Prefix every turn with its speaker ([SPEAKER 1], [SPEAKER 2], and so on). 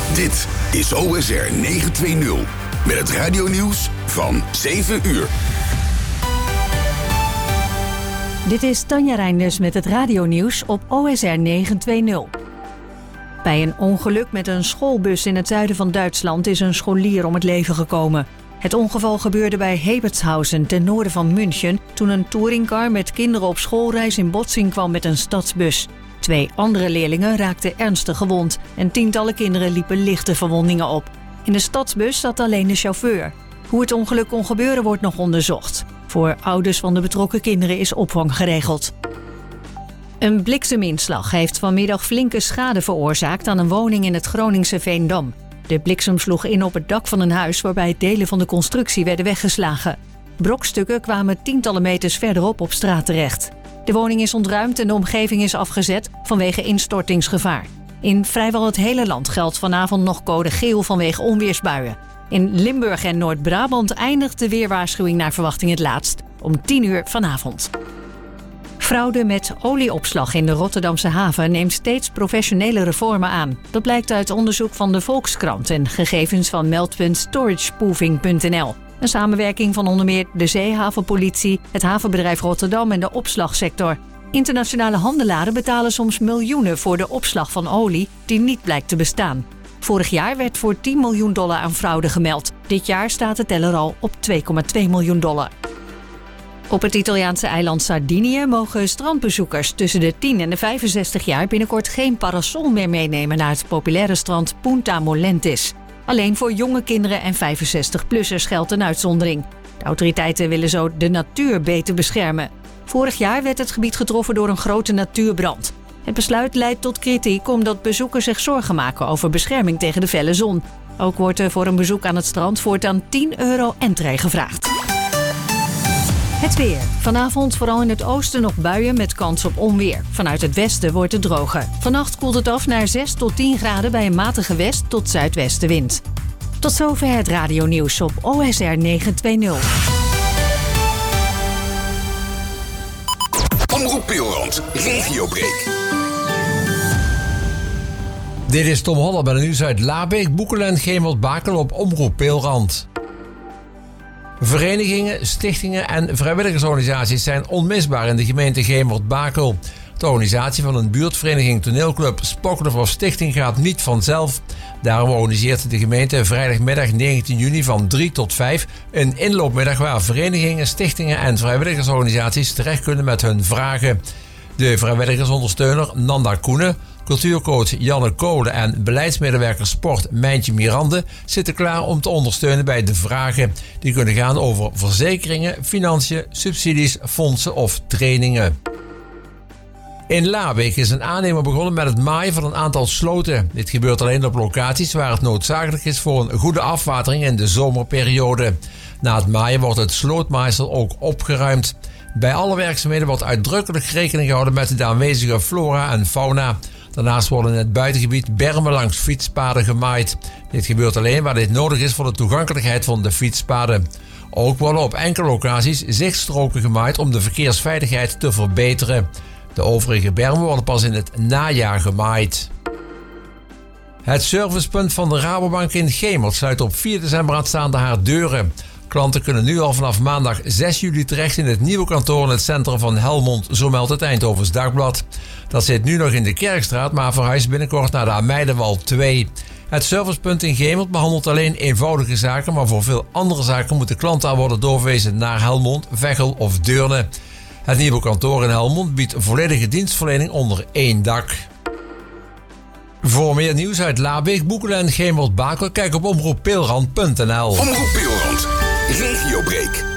[SPEAKER 1] Dit is OSR 920 met het radionieuws van 7 uur.
[SPEAKER 2] Dit is Tanja Reinders met het radionieuws op OSR 920. Bij een ongeluk met een schoolbus in het zuiden van Duitsland is een scholier om het leven gekomen. Het ongeval gebeurde bij Hebertshausen ten noorden van München toen een touringcar met kinderen op schoolreis in botsing kwam met een stadsbus. 2 andere leerlingen raakten ernstig gewond en tientallen kinderen liepen lichte verwondingen op. In de stadsbus zat alleen de chauffeur. Hoe het ongeluk kon gebeuren wordt nog onderzocht. Voor ouders van de betrokken kinderen is opvang geregeld. Een blikseminslag heeft vanmiddag flinke schade veroorzaakt aan een woning in het Groningse Veendam. De bliksem sloeg in op het dak van een huis waarbij delen van de constructie werden weggeslagen. Brokstukken kwamen tientallen meters verderop op straat terecht. De woning is ontruimd en de omgeving is afgezet vanwege instortingsgevaar. In vrijwel het hele land geldt vanavond nog code geel vanwege onweersbuien. In Limburg en Noord-Brabant eindigt de weerwaarschuwing naar verwachting het laatst, om 10 uur vanavond. Fraude met olieopslag in de Rotterdamse haven neemt steeds professionelere vormen aan. Dat blijkt uit onderzoek van de Volkskrant en gegevens van meldpunt storageproofing.nl. Een samenwerking van onder meer de Zeehavenpolitie, het havenbedrijf Rotterdam en de opslagsector. Internationale handelaren betalen soms miljoenen voor de opslag van olie die niet blijkt te bestaan. Vorig jaar werd voor $10 miljoen aan fraude gemeld. Dit jaar staat de teller al op $2,2 miljoen. Op het Italiaanse eiland Sardinië mogen strandbezoekers tussen de 10 en de 65 jaar binnenkort geen parasol meer meenemen naar het populaire strand Punta Molentis. Alleen voor jonge kinderen en 65-plussers geldt een uitzondering. De autoriteiten willen zo de natuur beter beschermen. Vorig jaar werd het gebied getroffen door een grote natuurbrand. Het besluit leidt tot kritiek omdat bezoekers zich zorgen maken over bescherming tegen de felle zon. Ook wordt er voor een bezoek aan het strand voortaan €10 entree gevraagd. Het weer. Vanavond vooral in het oosten nog buien met kans op onweer. Vanuit het westen wordt het droger. Vannacht koelt het af naar 6 tot 10 graden bij een matige west- tot zuidwestenwind. Tot zover het radionieuws op OSR 920.
[SPEAKER 1] Omroep Peelrand, regiobreak.
[SPEAKER 3] Dit is Tom Holler bij de nieuws uit Laabeek, Boekelen en Gemert-Bakel op Omroep Peelrand. Verenigingen, stichtingen en vrijwilligersorganisaties zijn onmisbaar in de gemeente Gemert-Bakel. De organisatie van een buurtvereniging, toneelclub, spokkelhof of stichting gaat niet vanzelf. Daarom organiseert de gemeente vrijdagmiddag 19 juni van 3 tot 5 een inloopmiddag waar verenigingen, stichtingen en vrijwilligersorganisaties terecht kunnen met hun vragen. De vrijwilligersondersteuner Nanda Koenen, cultuurcoach Janne Kolen en beleidsmedewerker sport Mijntje Mirande zitten klaar om te ondersteunen bij de vragen. Die kunnen gaan over verzekeringen, financiën, subsidies, fondsen of trainingen. In Laabeek is een aannemer begonnen met het maaien van een aantal sloten. Dit gebeurt alleen op locaties waar het noodzakelijk is voor een goede afwatering in de zomerperiode. Na het maaien wordt het slootmaaisel ook opgeruimd. Bij alle werkzaamheden wordt uitdrukkelijk rekening gehouden met de aanwezige flora en fauna. Daarnaast worden in het buitengebied bermen langs fietspaden gemaaid. Dit gebeurt alleen waar dit nodig is voor de toegankelijkheid van de fietspaden. Ook worden op enkele locaties zichtstroken gemaaid om de verkeersveiligheid te verbeteren. De overige bermen worden pas in het najaar gemaaid. Het servicepunt van de Rabobank in Gemert sluit op 4 december aanstaande haar deuren. Klanten kunnen nu al vanaf maandag 6 juli terecht in het nieuwe kantoor in het centrum van Helmond, zo meldt het Eindhovens Dagblad. Dat zit nu nog in de Kerkstraat, maar verhuist binnenkort naar de Ameidenwal 2. Het servicepunt in Gemert behandelt alleen eenvoudige zaken, maar voor veel andere zaken moeten klanten al worden doorverwezen naar Helmond, Veghel of Deurne. Het nieuwe kantoor in Helmond biedt volledige dienstverlening onder één dak. Voor meer nieuws uit Laabeek, Boekelen en Gemert-Bakel, kijk op omroeppeelrand.nl.
[SPEAKER 1] Omroep Peelrand, regiobreak.